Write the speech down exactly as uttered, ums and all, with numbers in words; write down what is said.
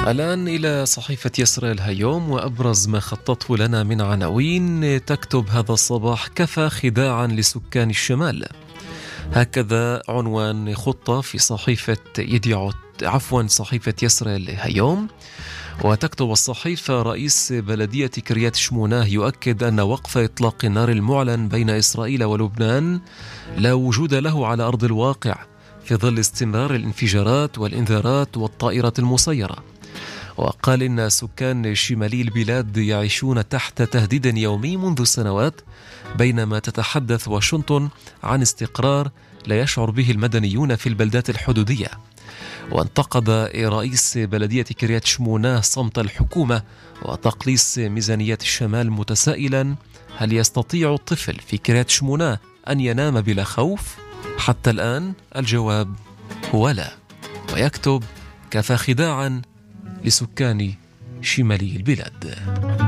الآن إلى صحيفة يسرى اليوم وأبرز ما خطته لنا من عناوين. تكتب هذا الصباح: كفى خداعا لسكان الشمال. هكذا عنوان خطة في صحيفة يديعوت عفوا صحيفة يسرى اليوم. وتكتب الصحيفة: رئيس بلدية كريات شموناه يؤكد أن وقف إطلاق النار المعلن بين إسرائيل ولبنان لا وجود له على أرض الواقع في ظل استمرار الانفجارات والإنذارات والطائرات المسيرة. وقال إن سكان شمالي البلاد يعيشون تحت تهديد يومي منذ سنوات، بينما تتحدث واشنطن عن استقرار لا يشعر به المدنيون في البلدات الحدودية. وانتقد رئيس بلدية كريات شموناه صمت الحكومة وتقليص ميزانيات الشمال، متسائلا: هل يستطيع الطفل في كريات شموناه أن ينام بلا خوف؟ حتى الآن الجواب هو لا. ويكتب: كفى خداعا لسكان شمالي البلاد.